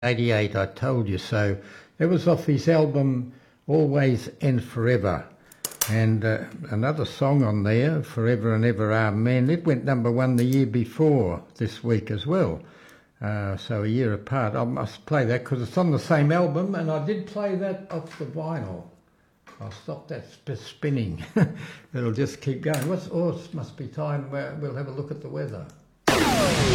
88, I Told You So. It was off his album Always and Forever. And another song on there, Forever and Ever Amen, it went #1 the year before this week as well. So a year apart. I must play that because it's on the same album, and I did play that off the vinyl. I'll stop that spinning. It'll just keep going. It must be time where we'll have a look at the weather.